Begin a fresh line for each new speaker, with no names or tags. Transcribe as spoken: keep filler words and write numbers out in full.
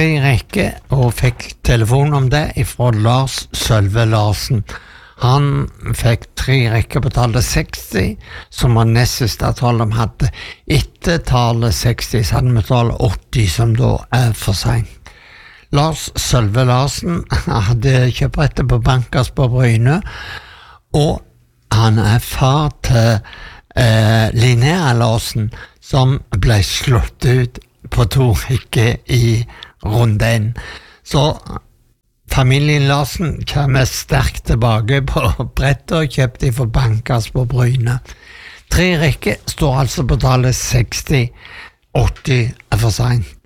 tre rekker og fikk telefon om det fra Lars Sølve Larsen. Han fikk tre rekker på tallet seksti, som var nest siste tallet de hadde. Etter tallet seksti, så hadde vi tallet åtti, som da er for sent. Lars Sølve Larsen hadde kjøprettet på Bankers på Bryne, og han er far til eh, Linnea Larsen, som ble slått ut på to rekker i runden. Så familien Larsen kommer sterkt tilbake på brettet og kjøpte for Bankers på Bryne. Tre rekker står altså på tallet seksti, åtti er for sent.